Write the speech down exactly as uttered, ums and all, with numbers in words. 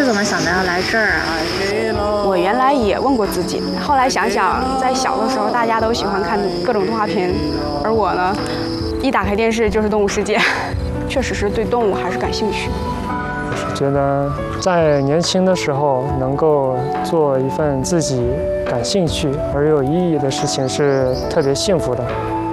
是怎么想的要来这儿啊？ 我原来也问过自己，后来想想，在小的时候大家都喜欢看各种动画片，而我呢，一打开电视就是动物世界，确实是对动物还是感兴趣。 我觉得在年轻的时候能够做一份自己感兴趣而有意义的事情是特别幸福的。